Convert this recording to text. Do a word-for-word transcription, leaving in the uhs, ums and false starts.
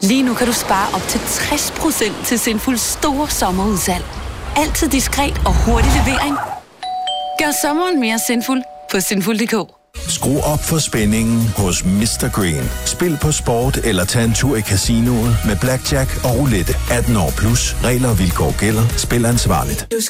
Lige nu kan du spare op til tres procent til Sinfuls store sommerudsalg. Altid diskret og hurtig levering. Gør sommeren mere sinful på sinful punktum d k. Skru op for spændingen hos mister Green. Spil på sport eller tag en tur i casinoet med blackjack og roulette. atten år plus. Regler og vilkår gælder. Spil ansvarligt.